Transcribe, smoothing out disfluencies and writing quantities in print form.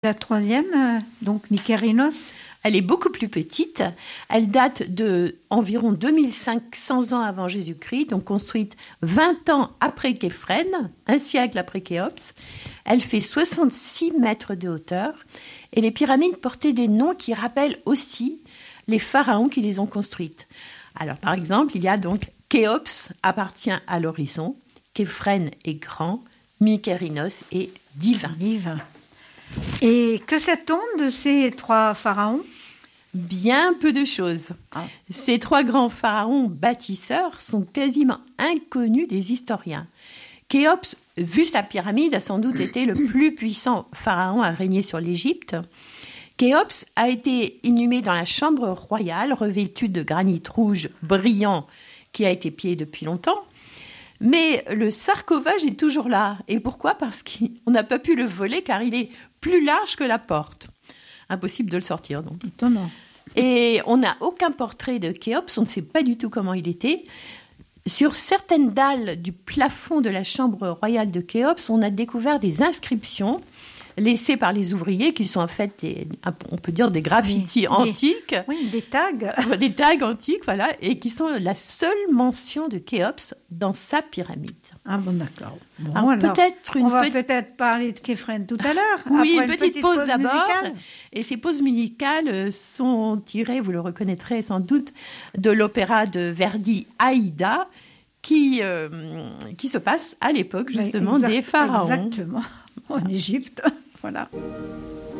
La troisième, donc Mykérinos. Elle est beaucoup plus petite. Elle date de environ 2500 ans avant Jésus-Christ, donc construite 20 ans après Képhrène, un siècle après Khéops. Elle fait 66 mètres de hauteur. Et les pyramides portaient des noms qui rappellent aussi les pharaons qui les ont construites. Alors, par exemple, il y a donc Khéops appartient à l'horizon, Képhrène est grand, Mykérinos est divin. Divin. Et que sait-on de ces trois pharaons ? Bien peu de choses. Ces trois grands pharaons bâtisseurs sont quasiment inconnus des historiens. Khéops, vu sa pyramide, a sans doute été le plus puissant pharaon à régner sur l'Égypte. Khéops a été inhumé dans la chambre royale, revêtue de granit rouge brillant, qui a été pillé depuis longtemps. Mais le sarcophage est toujours là. Et pourquoi ? Parce qu'on n'a pas pu le voler car il est plus large que la porte. Impossible de le sortir, donc. Étonnant. Et on n'a aucun portrait de Khéops, on ne sait pas du tout comment il était. Sur certaines dalles du plafond de la chambre royale de Khéops, on a découvert des inscriptions laissées par les ouvriers, qui sont en fait, on peut dire, des graffitis antiques. Oui, des tags. Des tags antiques, voilà, et qui sont la seule mention de Khéops dans sa pyramide. Ah bon, d'accord. Bon, alors, on va peut-être parler de Képhrène tout à l'heure. Oui, une petite pause d'abord. Musicale. Et ces pauses musicales sont tirées, vous le reconnaîtrez sans doute, de l'opéra de Verdi Aïda, qui se passe à l'époque justement des pharaons. Exactement, en Égypte. Voilà.